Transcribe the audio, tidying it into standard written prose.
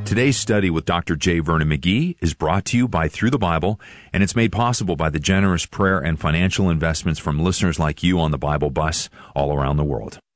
Today's study with Dr. J. Vernon McGee is brought to you by Through the Bible, and it's made possible by the generous prayer and financial investments from listeners like you on the Bible Bus all around the world.